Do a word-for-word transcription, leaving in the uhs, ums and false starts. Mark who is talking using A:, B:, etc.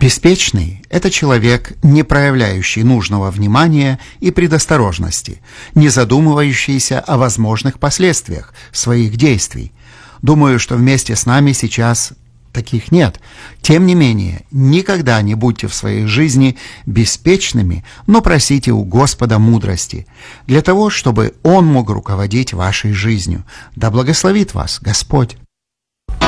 A: Беспечный – это человек, не проявляющий нужного внимания и предосторожности, не задумывающийся о возможных последствиях своих действий. Думаю, что вместе с нами сейчас таких нет. Тем не менее, никогда не будьте в своей жизни беспечными, но просите у Господа мудрости, для того, чтобы Он мог руководить вашей жизнью. Да благословит вас Господь!